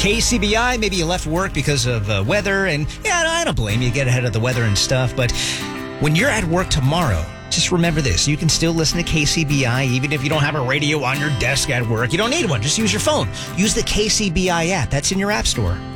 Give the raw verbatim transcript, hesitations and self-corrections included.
K C B I, maybe you left work because of uh, weather, and yeah, I don't blame you. Get ahead of the weather and stuff, but when you're at work tomorrow, just remember this. You can still listen to K C B I even if you don't have a radio on your desk at work. You don't need one. Just use your phone. Use the K C B I app. That's in your app store.